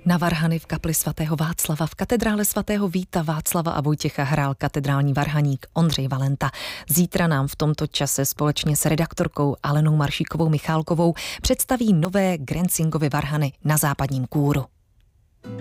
Na varhany v kapli svatého Václava v katedrále svatého Víta, Václava a Vojtěcha hrál katedrální varhaník Ondřej Valenta. Zítra nám v tomto čase společně s redaktorkou Alenou Maršíkovou Michálkovou představí nové Grenzingovy varhany na západním Kůru.